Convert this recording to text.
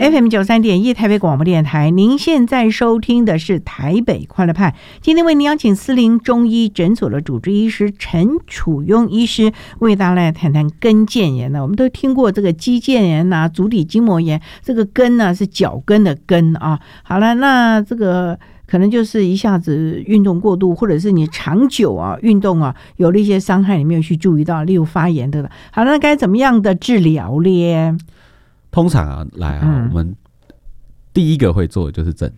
FM93.1台北广播电台，您现在收听的是台北快乐派。今天为您邀请斯林中医诊所的主治医师陈楚庸医师为大家来谈谈跟腱炎呢。我们都听过这个肌腱炎啊、足底筋膜炎，这个跟呢是脚跟的跟啊。好了，那这个可能就是一下子运动过度，或者是你长久啊运动啊有了一些伤害，你没有去注意到，例如发炎的。好，那该怎么样的治疗咧？ 通常我们第一个会做的就是诊